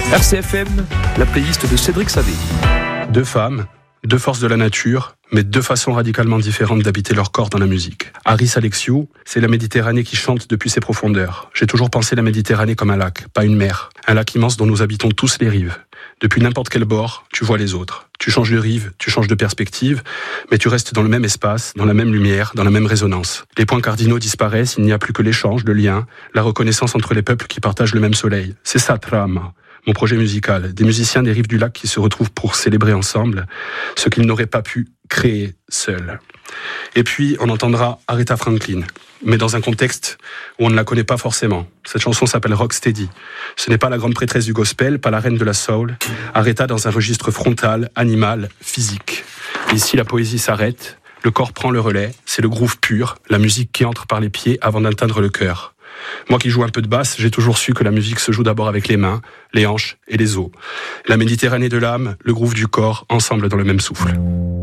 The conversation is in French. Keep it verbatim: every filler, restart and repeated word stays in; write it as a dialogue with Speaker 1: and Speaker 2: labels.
Speaker 1: R C F M, la playlist de Cédric Savé.
Speaker 2: Deux femmes, deux forces de la nature, mais deux façons radicalement différentes d'habiter leur corps dans la musique. Harris Alexiou, c'est la Méditerranée qui chante depuis ses profondeurs. J'ai toujours pensé la Méditerranée comme un lac, pas une mer. Un lac immense dont nous habitons tous les rives. Depuis n'importe quel bord, tu vois les autres. Tu changes de rive, tu changes de perspective, mais tu restes dans le même espace, dans la même lumière, dans la même résonance. Les points cardinaux disparaissent, il n'y a plus que l'échange, le lien, la reconnaissance entre les peuples qui partagent le même soleil. C'est ça, Trama, mon projet musical. Des musiciens des rives du lac qui se retrouvent pour célébrer ensemble ce qu'ils n'auraient pas pu créer seuls. Et puis, on entendra Aretha Franklin, mais dans un contexte où on ne la connaît pas forcément. Cette chanson s'appelle Rocksteady. Ce n'est pas la grande prêtresse du gospel, pas la reine de la soul. Aretha dans un registre frontal, animal, physique. Ici, la poésie s'arrête, le corps prend le relais, c'est le groove pur, la musique qui entre par les pieds avant d'atteindre le cœur. Moi qui joue un peu de basse, j'ai toujours su que la musique se joue d'abord avec les mains, les hanches et les os. La Méditerranée de l'âme, le groove du corps, ensemble dans le même souffle.